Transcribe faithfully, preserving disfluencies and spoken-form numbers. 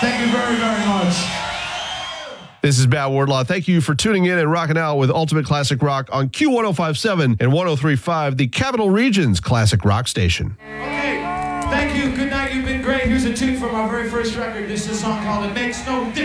Thank you very, very much. This is Matt Wardlaw. Thank you for tuning in and rocking out with Ultimate Classic Rock on Q one oh five point seven and one oh three point five, the Capital Region's classic rock station. Okay, thank you. Good night. You've been great. Here's a tune from our very first record. This is a song called It Makes No Difference.